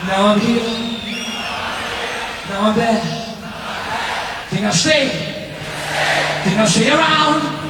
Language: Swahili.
Now I'm here. Now I'm back. Think I'll stay. Think I'll stay around.